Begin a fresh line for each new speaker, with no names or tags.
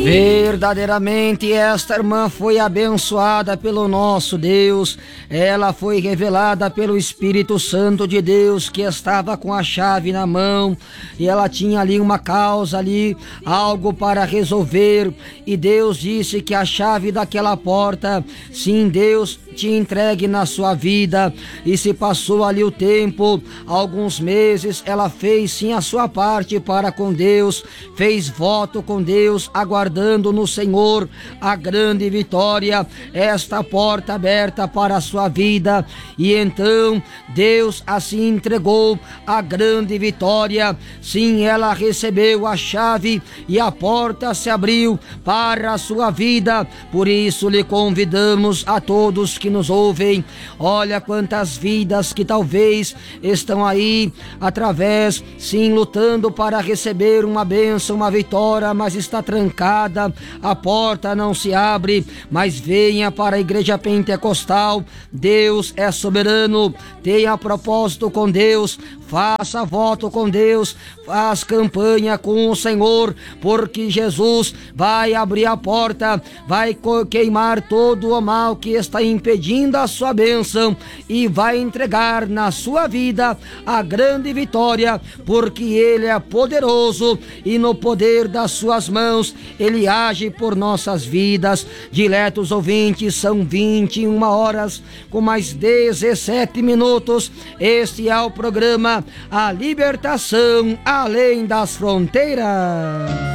Verdadeiramente esta irmã foi abençoada pelo nosso Deus. Ela foi revelada pelo Espírito Santo de Deus, que estava com a chave na mão, e ela tinha ali uma causa ali, algo para resolver, e Deus disse que a chave daquela porta, sim, Deus te entregue na sua vida. E se passou ali o tempo, alguns meses, ela fez sim a sua parte para com Deus, fez voto com Deus, aguardando no Senhor a grande vitória, esta porta aberta para a sua vida. E então Deus assim entregou a grande vitória. Sim, ela recebeu a chave e a porta se abriu para a sua vida. Por isso lhe convidamos a todos que nos ouvem. Olha quantas vidas que talvez estão aí através, sim, lutando para receber uma bênção, uma vitória, mas está trancada, a porta não se abre. Mas venha para a Igreja Pentecostal. Deus é soberano. Tenha propósito com Deus, faça voto com Deus, faz campanha com o Senhor, porque Jesus vai abrir a porta, vai queimar todo o mal que está impedindo a sua bênção e vai entregar na sua vida a grande vitória, porque Ele é poderoso e no poder das suas mãos Ele age por nossas vidas. Diletos ouvintes, são 21 horas com mais 17 minutos. Este é o programa A Libertação Além das Fronteiras.